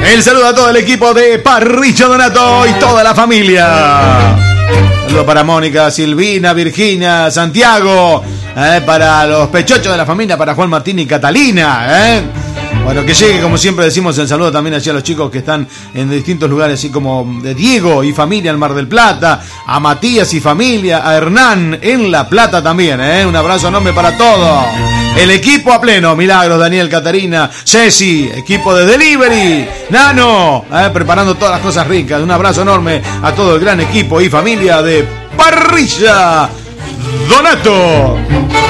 El saludo a todo el equipo de Parrilla Donato y toda la familia. Saludo para Mónica, Silvina, Virginia, Santiago, para los pechochos de la familia, para Juan Martín y Catalina. Bueno, que llegue, como siempre decimos, el saludo también hacia los chicos que están en distintos lugares, así como de Diego y familia en Mar del Plata, a Matías y familia, a Hernán en La Plata también. Un abrazo enorme para todos. El equipo a pleno, Milagros, Daniel, Catarina, Ceci, equipo de Delivery, Nano, preparando todas las cosas ricas. Un abrazo enorme a todo el gran equipo y familia de Parrilla Donato.